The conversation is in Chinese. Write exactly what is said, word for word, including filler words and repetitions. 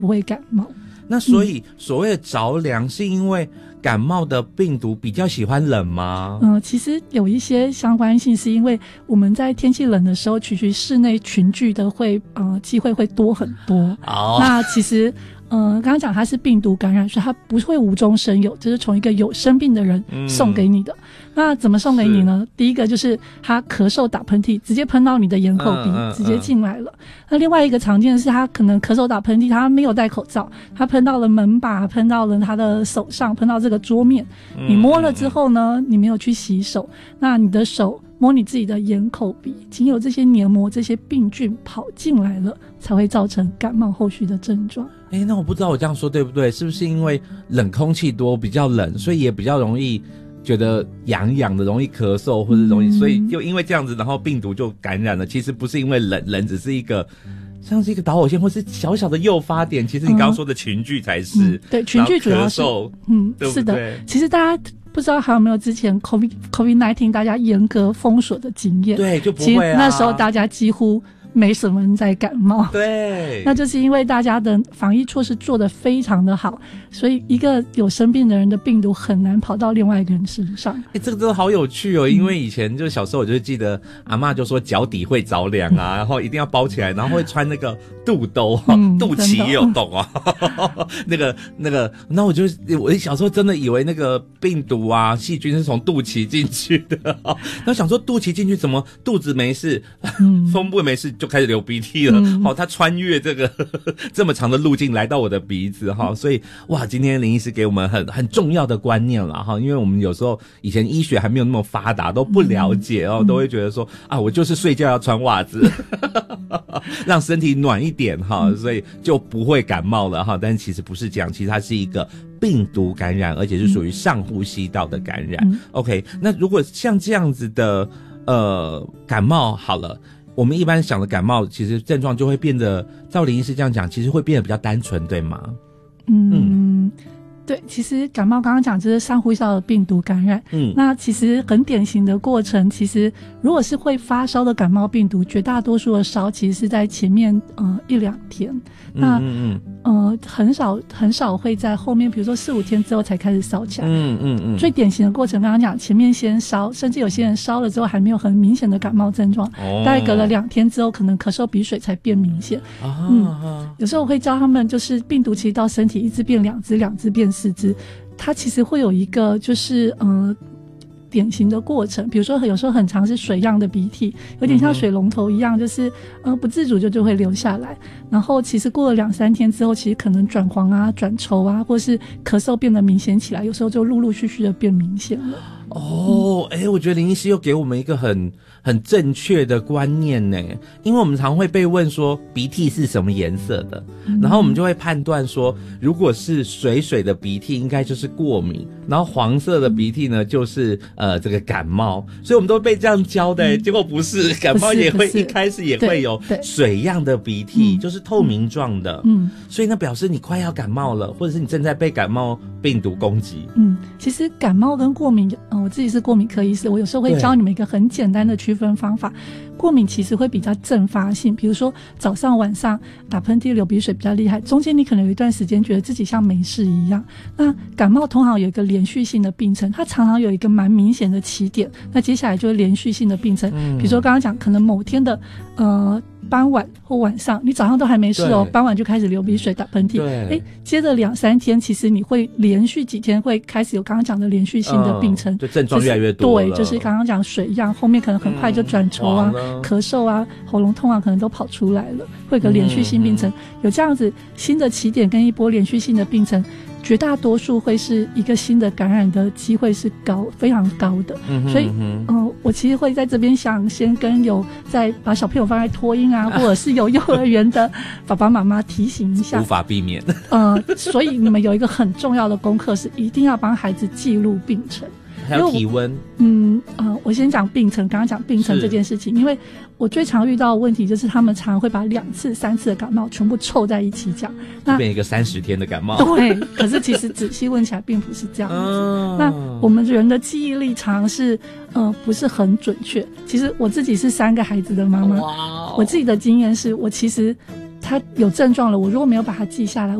不会感冒。 那所以所谓的着凉是因为感冒的病毒比较喜欢冷吗？ 嗯、呃，其实有一些相关性，是因为我们在天气冷的时候，其实室内群聚的会呃机会会多很多。哦，那其实呃刚刚讲它是病毒感染，所以它不会无中生有，这是从一个有生病的人送给你的。嗯，那怎么送给你呢？第一个就是他咳嗽打喷嚏，直接喷到你的眼口鼻，嗯嗯、直接进来了。那另外一个常见的是他可能咳嗽打喷嚏，他没有戴口罩，他喷到了门把，喷到了他的手上，喷到这个桌面。你摸了之后呢，你没有去洗手，那你的手摸你自己的眼口鼻，经由这些黏膜，这些病菌跑进来了，才会造成感冒后续的症状。 诶，那我不知道我这样说对不对？是不是因为冷空气多，比较冷，所以也比较容易觉得痒痒的，容易咳嗽或者容易、嗯、所以就因为这样子，然后病毒就感染了。其实不是因为冷，冷只是一个像是一个导火线或是小小的诱发点。其实你刚刚说的群聚才是、嗯、 对，群聚主要是嗯对不对？是的。其实大家不知道还有没有之前 COVID COVID 十九 大家严格封锁的经验？ 对，就不会啊。 其实那时候大家几乎没什么人在感冒， 对， 那就是因为大家的防疫措施做得非常的好，所以一个有生病的人的病毒很难跑到另外一个人身上。 哎、欸，这个真的好有趣哦！因为以前就小时候我就记得阿嬷就说脚底会着凉啊，然后一定要包起来，然后会穿那个肚兜，嗯、肚脐也有洞啊，那个那个，那我就我小时候真的以为那个病毒啊细菌是从肚脐进去的，然后想说肚脐进去怎么肚子没事，嗯、胸部没事。就开始流鼻涕了，嗯、好，他穿越这个呵呵这么长的路径来到我的鼻子哈，所以哇，今天林医师给我们很很重要的观念了哈，因为我们有时候以前医学还没有那么发达，都不了解哦，嗯、都会觉得说啊，我就是睡觉要穿袜子，让身体暖一点哈，所以就不会感冒了哈。但是其实不是这样，其实它是一个病毒感染，而且是属于上呼吸道的感染。嗯、OK， 那如果像这样子的呃感冒好了。我们一般想的感冒，其实症状就会变得，照林医师这样讲，其实会变得比较单纯，对吗？ 嗯，嗯对，其实感冒刚刚讲就是上呼吸道的病毒感染，嗯，那其实很典型的过程，其实如果是会发烧的感冒病毒，绝大多数的烧其实是在前面呃一两天，那嗯嗯呃很少很少会在后面，比如说四五天之后才开始烧起来，嗯嗯嗯。最典型的过程刚刚讲，前面先烧，甚至有些人烧了之后还没有很明显的感冒症状，哦、大概隔了两天之后，可能咳嗽鼻水才变明显。啊、嗯，有时候我会教他们，就是病毒其实到身体一只变两只，两只变四只，它其实会有一个就是呃。典型的过程，比如说有时候很长是水样的鼻涕，有点像水龙头一样，就是呃不自主就就会流下来，然后其实过了两三天之后，其实可能转黄啊转稠啊，或是咳嗽变得明显起来，有时候就陆陆续续的变明显了。 哦，哎、欸，我觉得林医师又给我们一个很很正确的观念呢，因为我们常会被问说鼻涕是什么颜色的，嗯、然后我们就会判断说，如果是水水的鼻涕，应该就是过敏，然后黄色的鼻涕呢，就是呃这个感冒，所以我们都被这样教的，嗯、结果不是，感冒也会一开始也会有水样的鼻涕，就是透明状的，嗯，所以那表示你快要感冒了，或者是你正在被感冒病毒攻击。 嗯，其实感冒跟过敏，呃我自己是过敏科医师，我有时候会教你们一个很简单的区分方法。过敏其实会比较阵发性，比如说早上晚上打喷嚏流鼻水比较厉害，中间你可能有一段时间觉得自己像没事一样。那感冒通常有一个连续性的病程，它常常有一个蛮明显的起点，那接下来就是连续性的病程，嗯、比如说刚刚讲可能某天的呃傍晚或晚上，你早上都还没事哦，傍晚就开始流鼻水打喷嚏，哎，接着两三天其实你会连续几天会开始有刚刚讲的连续性的病程， 嗯、就症状越来越多了， 对，就是刚刚讲水样，后面可能很快就转稠啊、嗯、咳嗽啊、喉咙痛啊，可能都跑出来了，会有个连续性病程，嗯、有这样子新的起点跟一波连续性的病程，绝大多数会是一个新的感染的机会是高，非常高的。嗯、所以，嗯、呃，我其实会在这边想先跟有在把小朋友放在托婴啊，或者是有幼儿园的爸爸妈妈提醒一下， 无法避免。 呃，所以你们有一个很重要的功课是一定要帮孩子记录病程。 还有体温。 嗯呃，我先讲病程，刚刚讲病程这件事情，因为我最常遇到的问题就是他们常会把两次、三次的感冒全部凑在一起讲，那变一个三十天的感冒。 对，可是其实仔细问起来并不是这样子。嗯、那我们人的记忆力常是呃不是很准确。其实我自己是三个孩子的妈妈，我自己的经验是我其实他有症状了，我如果没有把它记下来，